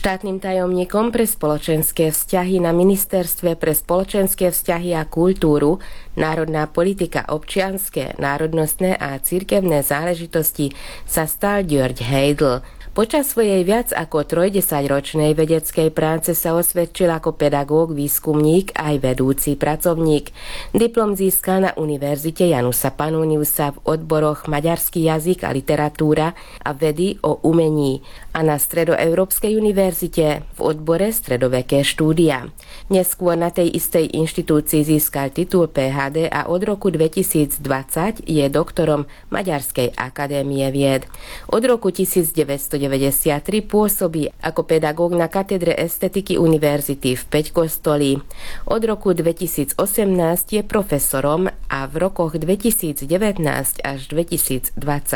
Štátnym tajomníkom pre spoločenské vzťahy na Ministerstve pre spoločenské vzťahy a kultúru, národná politika, občianske, národnostné a cirkevné záležitosti sa stal György Heidl. Počas svojej viac ako 30-ročnej vedeckej práce sa osvedčil ako pedagóg, výskumník aj vedúci pracovník. Diplom získal na Univerzite Jánosa Pannoniusa v odboroch maďarský jazyk a literatúra a vedy o umení a na Stredoeurópskej univerzite v odbore stredoveké štúdia. Neskôr na tej istej inštitúcii získal titul PhD a od roku 2020 je doktorom Maďarskej akadémie vied. Od roku 1993 pôsobí ako pedagóg na katedre estetiky univerzity v Peťkostolí. Od roku 2018 je profesorom a v rokoch 2019 až 2023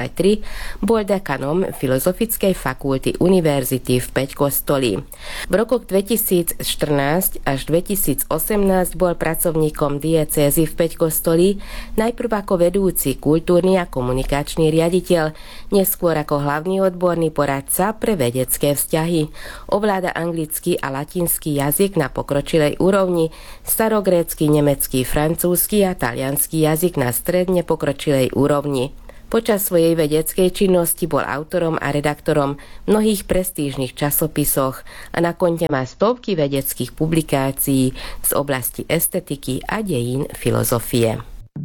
bol dekanom Filozofickej fakulty univerzity v Peťkostolí. V rokoch 2014 až 2018 bol pracovníkom diecézy v Peťkostolí, najprv ako vedúci kultúrny a komunikačný riaditeľ, neskôr ako hlavný odborný poradca pre vedecké vzťahy. Ovláda anglický a latinský jazyk na pokročilej úrovni, starogrécky, nemecký, francúzsky a taliansky jazyk na stredne pokročilej úrovni. Počas svojej vedeckej činnosti bol autorom a redaktorom mnohých prestížnych časopisoch a na konte má stovky vedeckých publikácií z oblasti estetiky a dejín filozofie.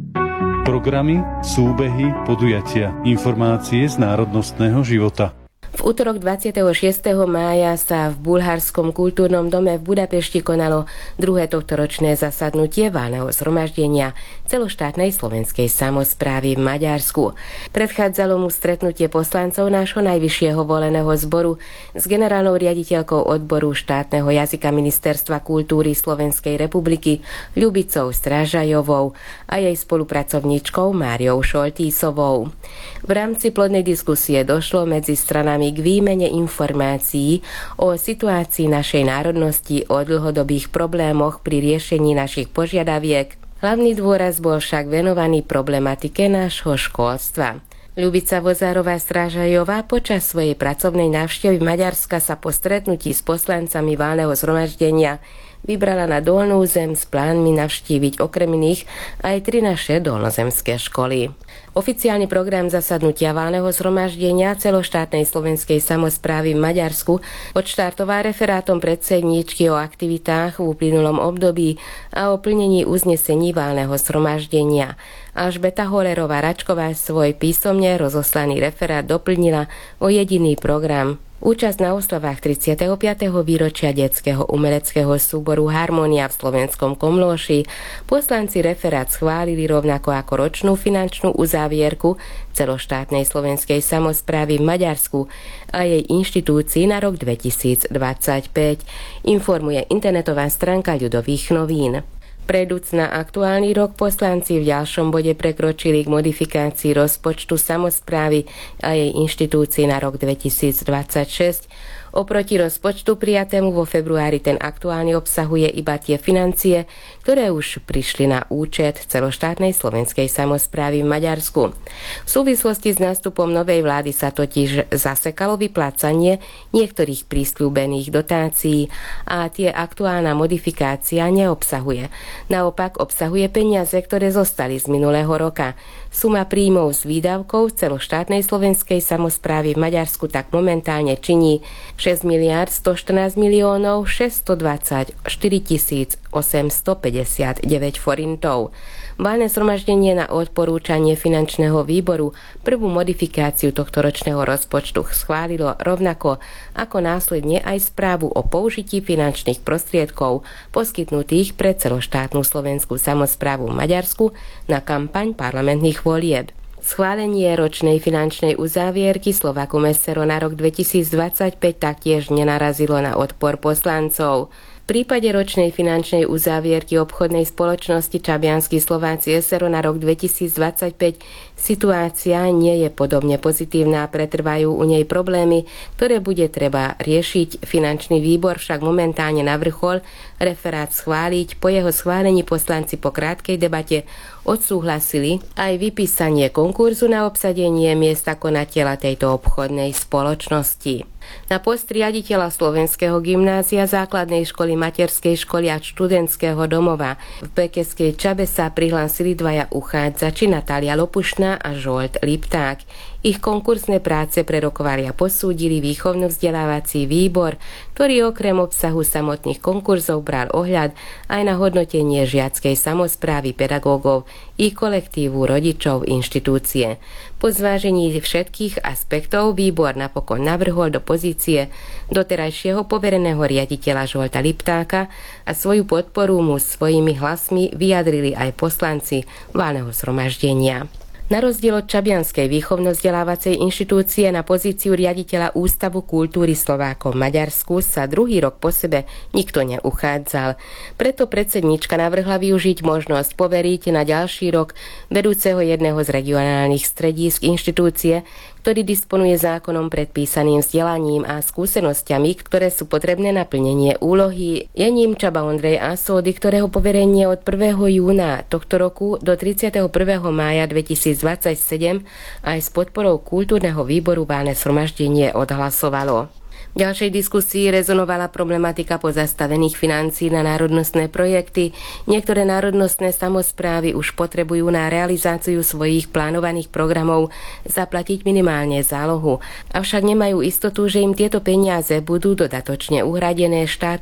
Programy, súbehy, podujatia, informácie z národnostného života. V utorok 26. mája sa v Bulharskom kultúrnom dome v Budapešti konalo druhé tohtoročné zasadnutie valného zhromaždenia celoštátnej slovenskej samosprávy v Maďarsku. Predchádzalo mu stretnutie poslancov nášho najvyššieho voleného zboru s generálnou riaditeľkou odboru štátneho jazyka Ministerstva kultúry Slovenskej republiky Ľubicou Strážajovou a jej spolupracovníčkou Máriou Šoltísovou. V rámci plodnej diskusie došlo medzi stranami k výmene informácií o situácii našej národnosti, o dlhodobých problémoch pri riešení našich požiadaviek. Hlavný dôraz bol však venovaný problematike nášho školstva. Ľubica Vozárová-Strážajová počas svojej pracovnej návštevy Maďarska sa po stretnutí s poslancami valného zhromaždenia vybrala na Dolnú Zem s plánmi navštíviť okrem iných aj 3 naše dolnozemské školy. Oficiálny program zasadnutia valného zhromaždenia celoštátnej slovenskej samosprávy v Maďarsku odštartoval referátom predsedníčky o aktivitách v uplynulom období a o plnení uznesení valného zhromaždenia. Alžbeta Holerová-Račková svoj písomne rozoslaný referát doplnila o jediný program. Účasť na oslavách 35. výročia detského umeleckého súboru Harmónia v slovenskom Komlóši poslanci referát schválili rovnako ako ročnú finančnú uzávierku celoštátnej slovenskej samosprávy v Maďarsku a jej inštitúcii na rok 2025, informuje internetová stránka Ľudových novín. Predúc na aktuálny rok poslanci v ďalšom bode prekročili k modifikácii rozpočtu samosprávy a jej inštitúcií na rok 2026. Oproti rozpočtu prijatému vo februári ten aktuálne obsahuje iba tie financie, ktoré už prišli na účet celoštátnej slovenskej samosprávy v Maďarsku. V súvislosti s nástupom novej vlády sa totiž zasekalo vyplácanie niektorých prísľúbených dotácií a tie aktuálna modifikácia neobsahuje. Naopak obsahuje peniaze, ktoré zostali z minulého roka. Suma príjmov z výdavkov celoštátnej slovenskej samosprávy v Maďarsku tak momentálne činí 6 miliárd 114 miliónov 624 859 forintov. Valné zhromaždenie na odporúčanie finančného výboru prvú modifikáciu tohtoročného rozpočtu schválilo rovnako ako následne aj správu o použití finančných prostriedkov poskytnutých pre celoštátnu slovenskú samosprávu v Maďarsku na kampaň parlamentných volieb. Schválenie ročnej finančnej uzávierky Slovakum SRO na rok 2025 taktiež nenarazilo na odpor poslancov. V prípade ročnej finančnej uzávierky obchodnej spoločnosti Čabiansky Slováci SRO na rok 2025 situácia nie je podobne pozitívna, pretrvajú u nej problémy, ktoré bude treba riešiť. Finančný výbor však momentálne navrchol referát schváliť. Po jeho schválení poslanci po krátkej debate odsúhlasili aj vypísanie konkurzu na obsadenie miesta konateľa tejto obchodnej spoločnosti. Na post riaditeľa Slovenského gymnázia, základnej školy, materskej školy a študentského domova v Bekeskej Čabe sa prihlásili dvaja uchádzači, Natália Lopušná a Žolt Lipták. Ich konkursné práce prerokovali a posúdili výchovno-vzdelávací výbor, ktorý okrem obsahu samotných konkurzov bral ohľad aj na hodnotenie žiackej samosprávy, pedagógov i kolektívu rodičov inštitúcie. Po zvážení všetkých aspektov výbor napokon navrhol do pozície doterajšieho povereného riaditeľa Žolta Liptáka a svoju podporu mu svojimi hlasmi vyjadrili aj poslanci valného zhromaždenia. Na rozdiel od čabianskej výchovno-vzdelávacej inštitúcie na pozíciu riaditeľa Ústavu kultúry Slovákov v Maďarsku sa druhý rok po sebe nikto neuchádzal. Preto predsedníčka navrhla využiť možnosť poveriť na ďalší rok vedúceho jedného z regionálnych stredísk inštitúcie, ktorý disponuje zákonom predpísaným vzdelaním a skúsenosťami, ktoré sú potrebné na plnenie úlohy. Je ním Csaba Ondrej Aszódy, ktorého poverenie od 1. júna tohto roku do 31. mája 2027 aj s podporou kultúrneho výboru valné zhromaždenie odhlasovalo. V ďalšej diskusii rezonovala problematika pozastavených financií na národnostné projekty. Niektoré národnostné samosprávy už potrebujú na realizáciu svojich plánovaných programov zaplatiť minimálne zálohu, avšak nemajú istotu, že im tieto peniaze budú dodatočne uhradené štátom